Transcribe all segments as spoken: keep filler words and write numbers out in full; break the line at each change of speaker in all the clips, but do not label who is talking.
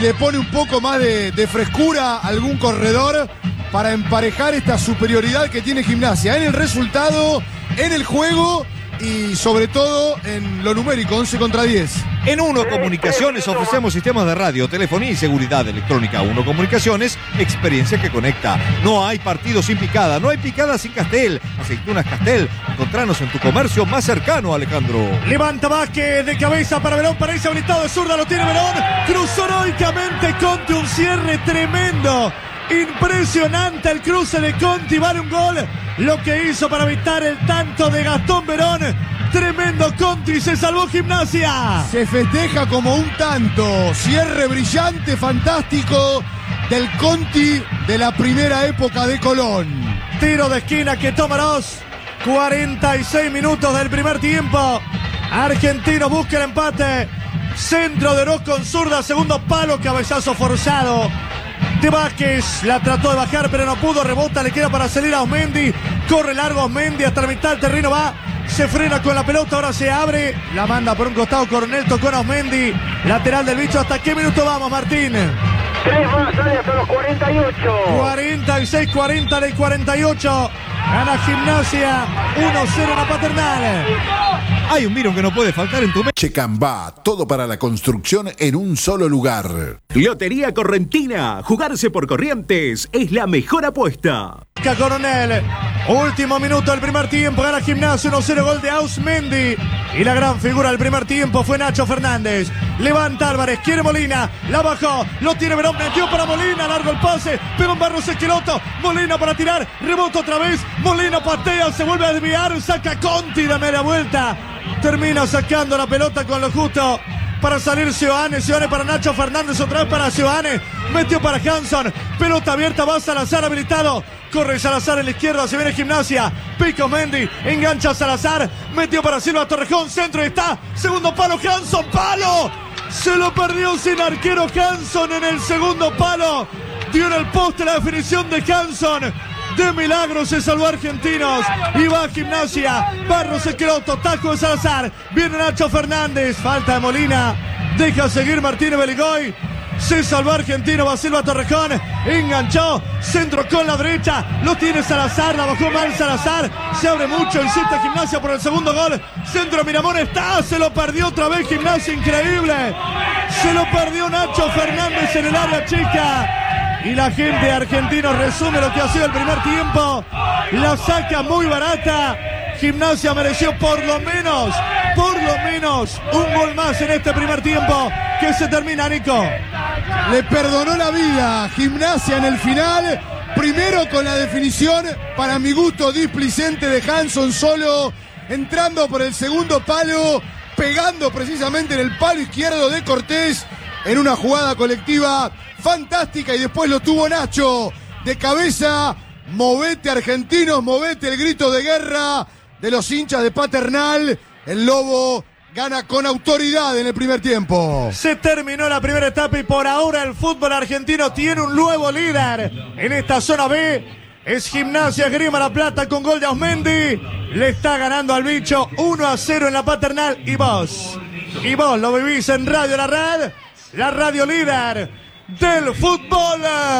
le pone un poco más de, de frescura a algún corredor para emparejar esta superioridad que tiene Gimnasia en el resultado, en el juego y sobre todo en lo numérico, once contra diez.
En Uno Comunicaciones ofrecemos sistemas de radio, telefonía y seguridad electrónica. Uno Comunicaciones, experiencia que conecta. No hay partido sin picada, no hay picada sin Castel. Aceitunas Castel, encontranos en tu comercio más cercano, Alejandro.
Levanta Vázquez de cabeza para Verón, parece habilitado de zurda, lo tiene Verón. Cruzó heroicamente Conti, un cierre tremendo. Impresionante el cruce de Conti, vale un gol. Lo que hizo para evitar el tanto de Gastón Verón. Tremendo Conti, se salvó Gimnasia.
Se festeja como un tanto. Cierre brillante, fantástico del Conti de la primera época de Colón.
Tiro de esquina que toma los cuarenta y seis minutos del primer tiempo. Argentino busca el empate. Centro de Oroz con zurda, segundo palo, cabezazo forzado de Vázquez, la trató de bajar pero no pudo, rebota, le queda para salir a Osmendi, corre largo Osmendi hasta la mitad del terreno, va, se frena con la pelota, ahora se abre, la manda por un costado Coronel, tocó a Osmendi, lateral del bicho. ¿Hasta qué minuto vamos, Martín?
Tres más, sale hasta los cuarenta y ocho.
cuarenta y seis cuarenta del cuarenta y ocho. Gana Gimnasia uno cero en la Paternal.
Hay un vino que no puede faltar en tu mesa.
Checambá, todo para la construcción en un solo lugar.
Lotería Correntina, jugarse por Corrientes es la mejor apuesta.
Coronel, último minuto del primer tiempo, gana Gimnasia uno cero, gol de Ausmendi. Y la gran figura del primer tiempo fue Nacho Fernández. Levanta Álvarez, quiere Molina, la bajó, lo tiene Verón, metió para Molina, largo el pase, pegó en Barros Esqueloto, Molina para tirar, rebota otra vez, Molina patea, se vuelve a desviar, saca Conti de media vuelta, termina sacando la pelota con lo justo para salir Sioane, Sioane para Nacho Fernández, otra vez para Sioane, metió para Hanson, pelota abierta, va Salazar habilitado, corre Salazar en la izquierda, se viene Gimnasia, pica Mendy, engancha a Salazar, metió para Silva Torrejón, centro y está, segundo palo, Hanson, palo, se lo perdió sin arquero Hanson en el segundo palo, dio en el poste la definición de Hanson. De milagro se salvó Argentinos. Y va a Gimnasia. Barros Esqueloto, taco de Salazar. Viene Nacho Fernández. Falta de Molina. Deja seguir Martínez Beligoy. Se salvó Argentino. Va Silva Torrejón. Enganchó. Centro con la derecha. Lo tiene Salazar. La bajó mal Salazar. Se abre mucho. Insiste Gimnasia por el segundo gol. Centro Miramón está. Se lo perdió otra vez Gimnasia. Increíble. Se lo perdió Nacho Fernández en el área chica. Y la gente de Argentinos resume lo que ha sido el primer tiempo. La saca muy barata. Gimnasia mereció por lo menos, por lo menos, un gol más en este primer tiempo que se termina, Nico.
Le perdonó la vida Gimnasia en el final. Primero con la definición, para mi gusto, displicente de Hanson solo, entrando por el segundo palo, pegando precisamente en el palo izquierdo de Cortés en una jugada colectiva fantástica, y después lo tuvo Nacho de cabeza. Movete Argentinos, movete, el grito de guerra de los hinchas de Paternal. El Lobo gana con autoridad en el primer tiempo.
Se terminó la primera etapa y por ahora el fútbol argentino tiene un nuevo líder en esta zona B. Es Gimnasia Esgrima La Plata con gol de Osmendi. Le está ganando al bicho uno a cero en la Paternal. Y vos, y vos lo vivís en Radio La Red, la radio líder del fútbol.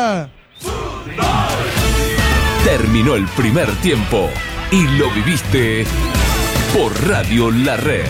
Terminó el primer tiempo y lo viviste por Radio La Red.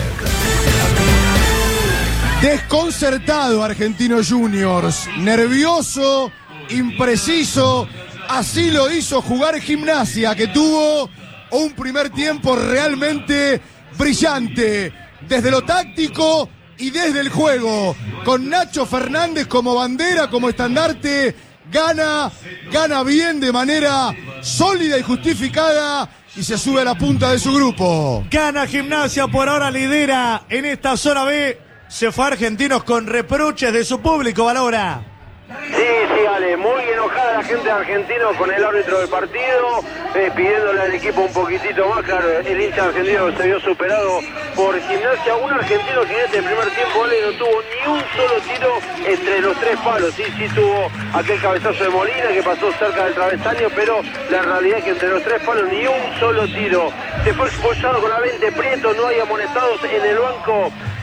Desconcertado Argentinos Juniors, nervioso, impreciso, así lo hizo jugar Gimnasia, que tuvo un primer tiempo realmente brillante, desde lo táctico y desde el juego, con Nacho Fernández como bandera, como estandarte, gana, gana bien de manera sólida y justificada y se sube a la punta de su grupo.
Gana Gimnasia, por ahora lidera en esta zona B. Se fue Argentinos con reproches de su público, Valora.
Sí, sí, Ale, muy enojada la gente de Argentino con el árbitro del partido, eh, pidiéndole al equipo un poquitito más. Claro, el hincha argentino se vio superado por Gimnasia. Un argentino que en este primer tiempo, Ale, no tuvo ni un solo tiro entre los tres palos. Sí, sí tuvo aquel cabezazo de Molina que pasó cerca del travesaño, pero la realidad es que entre los tres palos ni un solo tiro. Se fue expulsado con la veinte Prieto, no hay amonestados en el banco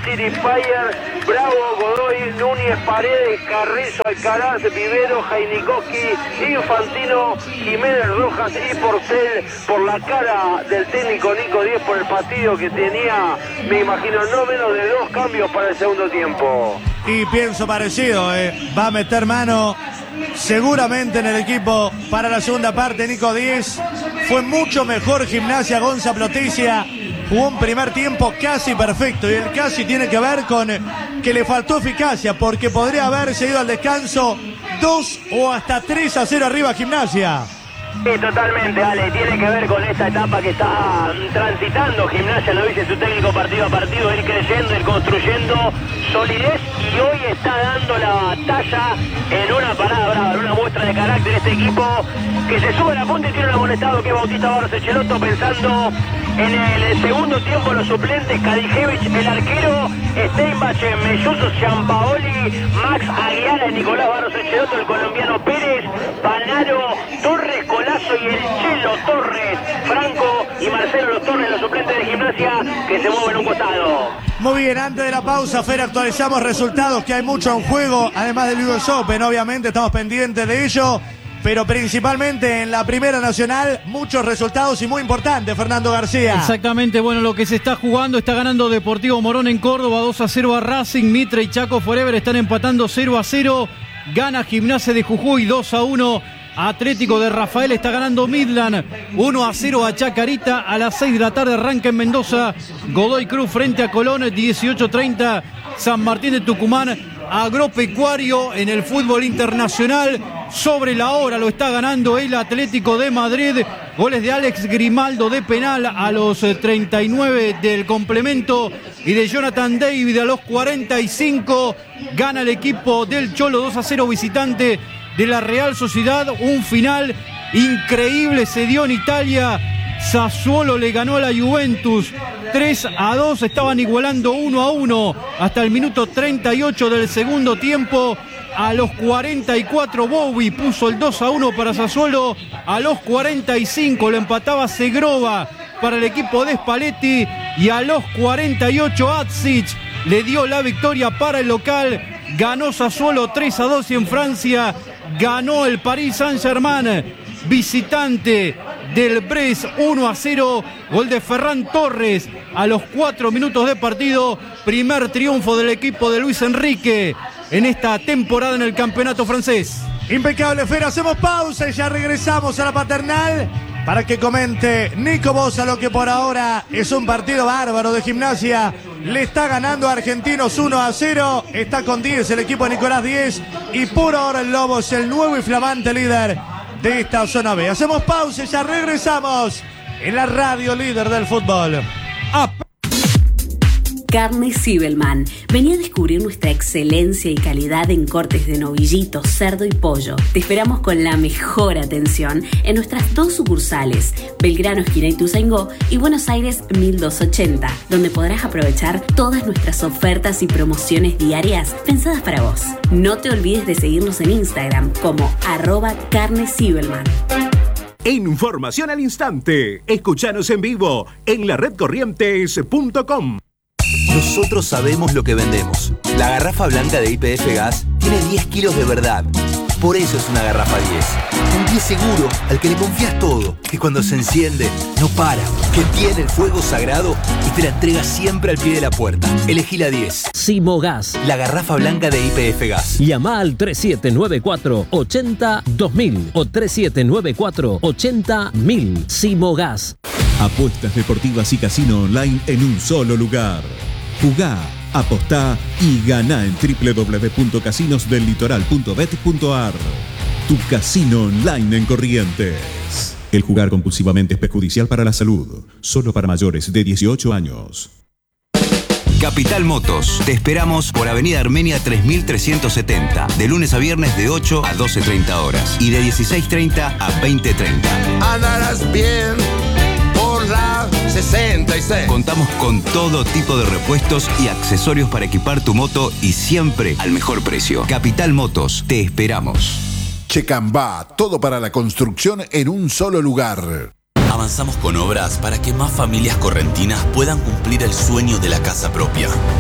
City Fire, Bravo, Godoy, Núñez, Paredes, Carrizo, Alcaraz, Vivero, Jainikowski, Infantino, Jiménez Rojas y Porcel, por la cara del técnico Nico Díez, por el partido que tenía, me imagino, no menos de dos cambios para el segundo tiempo.
Y pienso parecido, eh. va a meter mano seguramente en el equipo para la segunda parte. Nico Díez, fue mucho mejor Gimnasia. Gonza Ploticia jugó un primer tiempo casi perfecto, y el casi tiene que ver con que le faltó eficacia, porque podría haberse ido al descanso dos o hasta tres a cero arriba Gimnasia.
Sí, totalmente, Ale, tiene que ver con esta etapa que está transitando Gimnasia, lo dice su técnico partido a partido, ir creciendo, ir construyendo solidez, y hoy está dando la talla en una parada brava, en una muestra de carácter este equipo que se sube a la punta y tiene un amonestado que es Bautista Barros Echeloto, pensando en el segundo tiempo los suplentes, Kadijevich, el arquero, Steinbach, Melloso, Giampaoli, Max Aguiar, Nicolás Barros Echeloto, el colombiano Pérez, Panaro, Torres, Colazo y el Chelo Torres, Franco y Marcelo los Torres, los suplentes de Gimnasia, que se mueven un costado.
Muy bien, antes de la pausa, Fer, actualizamos resultados, que hay mucho en juego, además del U S Open, obviamente estamos pendientes de ello, pero principalmente en la Primera Nacional, muchos resultados y muy importantes, Fernando García.
Exactamente, bueno, lo que se está jugando, está ganando Deportivo Morón en Córdoba, dos a cero a Racing, Mitre y Chaco Forever están empatando cero a cero, gana Gimnasia de Jujuy dos a uno, Atlético de Rafael está ganando Midland uno a cero a Chacarita, a las seis de la tarde arranca en Mendoza, Godoy Cruz frente a Colón, dieciocho treinta, San Martín de Tucumán, Agropecuario en el fútbol internacional, sobre la hora lo está ganando el Atlético de Madrid, goles de Alex Grimaldo de penal a los treinta y nueve del complemento y de Jonathan David a los cuarenta y cinco, gana el equipo del Cholo dos a cero visitante de la Real Sociedad, un final increíble se dio en Italia, Sassuolo le ganó a la Juventus tres a dos, estaban igualando uno a uno hasta el minuto treinta y ocho del segundo tiempo. A los cuarenta y cuatro Bowie puso el dos a uno para Sassuolo, a los cuarenta y cinco lo empataba Segrova para el equipo de Spalletti y a los cuarenta y ocho Atsic le dio la victoria para el local, ganó Sassuolo tres a dos y en Francia ganó el Paris Saint-Germain visitante del Brest uno a cero, gol de Ferran Torres a los cuatro minutos de partido, primer triunfo del equipo de Luis Enrique en esta temporada en el campeonato francés.
Impecable, Fer, hacemos pausa y ya regresamos a la paternal para que comente Nico Bosa lo que por ahora es un partido bárbaro de Gimnasia. Le está ganando a Argentinos uno a cero, está con diez el equipo de Nicolás Díez y por ahora el Lobo es el nuevo y flamante líder de esta zona B. Hacemos pausa y ya regresamos en la radio líder del fútbol.
Ah.
Carne Zibelman. Vení a descubrir nuestra excelencia y calidad en cortes de novillito, cerdo y pollo. Te esperamos con la mejor atención en nuestras dos sucursales, Belgrano, esquina Ituzaingó y Buenos Aires mil doscientos ochenta, donde podrás aprovechar todas nuestras ofertas y promociones diarias pensadas para vos. No te olvides de seguirnos en Instagram como arroba Carne Zibelman.
Información al instante. Escuchanos en vivo en la red corrientes punto com.
Nosotros sabemos lo que vendemos. La garrafa blanca de Y P F Gas tiene diez kilos de verdad. Por eso es una garrafa diez. Un diez seguro al que le confías todo. Que cuando se enciende, no para. Que tiene el fuego sagrado y te la entrega siempre al pie de la puerta. Elegí la diez.
Simogas.
La garrafa blanca de Y P F Gas.
Llama al tres siete nueve cuatro, ocho cero, dos mil o tres siete nueve cuatro, ocho cero, mil. Simogas.
Apuestas deportivas y casino online en un solo lugar. Jugá, apostá y ganá en doble u doble u doble u punto casinos del litoral punto bet punto a r. Tu casino online en Corrientes. El jugar compulsivamente es perjudicial para la salud. Solo para mayores de dieciocho años.
Capital Motos. Te esperamos por Avenida Armenia tres mil trescientos setenta. De lunes a viernes de ocho a doce treinta horas. Y de dieciséis treinta a veinte treinta.
Andarás bien por la sesenta y seis.
Contamos con todo tipo de repuestos y accesorios para equipar tu moto y siempre al mejor precio. Capital Motos. Te esperamos.
Checambá. Todo para la construcción en un solo lugar.
Avanzamos con obras para que más familias correntinas puedan cumplir el sueño de la casa propia.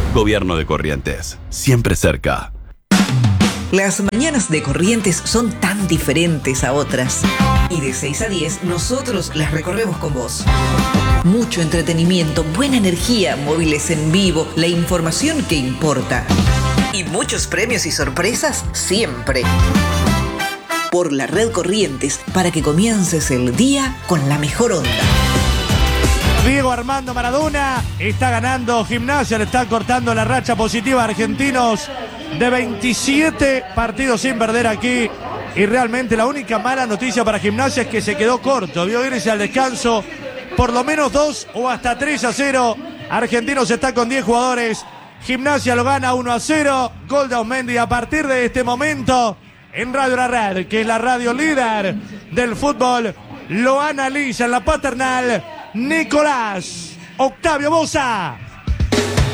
Gobierno de Corrientes, siempre cerca.
Las mañanas de Corrientes son tan diferentes a otras. Y de seis a diez nosotros las recorremos con vos. Mucho entretenimiento, buena energía, móviles en vivo, la información que importa. Y muchos premios y sorpresas siempre. Por la red Corrientes, para que comiences el día con la mejor onda.
Diego Armando Maradona está ganando Gimnasia, le está cortando la racha positiva a Argentinos de veintisiete partidos sin perder aquí. Y realmente la única mala noticia para Gimnasia es que se quedó corto. Vio irse al descanso por lo menos dos o hasta tres a cero. Argentinos está con diez jugadores. Gimnasia lo gana uno a cero. Gol de Ausmendi a partir de este momento en Radio La Red, que es la radio líder del fútbol. Lo analiza en la paternal Nicolás Octavio Bosa.